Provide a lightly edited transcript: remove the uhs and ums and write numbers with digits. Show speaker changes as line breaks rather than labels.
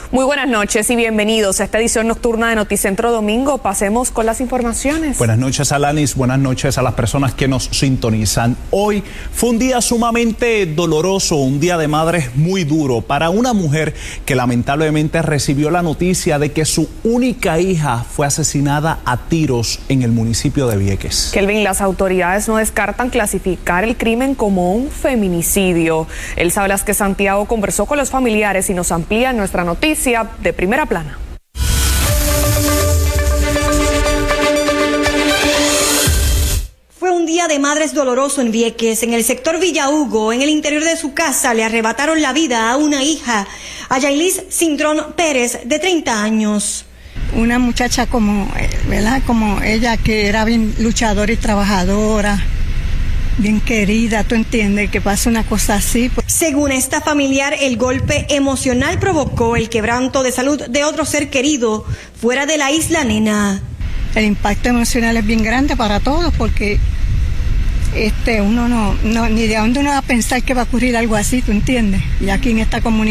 Muy buenas noches y bienvenidos a esta edición nocturna de Noticentro Domingo. Pasemos con las informaciones.
Buenas noches, Alanis. Buenas noches a las personas que nos sintonizan. Hoy fue un día sumamente doloroso, un día de madres muy duro para una mujer que lamentablemente recibió la noticia de que su única hija fue asesinada a tiros en el municipio de Vieques.
Kelvin, las autoridades no descartan clasificar el crimen como un feminicidio. Elsa Velázquez Santiago conversó con los familiares y nos amplía nuestra noticia de primera plana.
Fue un día de madres doloroso en Vieques. En el sector Villa Hugo, en el interior de su casa, le arrebataron la vida a una hija, a Yailis Cintrón Pérez, de 30 años.
Una muchacha como ella, que era bien luchadora y trabajadora, bien querida, tú entiendes, que pasa una cosa así.
Según esta familiar, el golpe emocional provocó el quebranto de salud de otro ser querido fuera de la isla Nena.
El impacto emocional es bien grande para todos porque uno no ni de dónde uno va a pensar que va a ocurrir algo así, tú entiendes, y aquí en esta comunidad.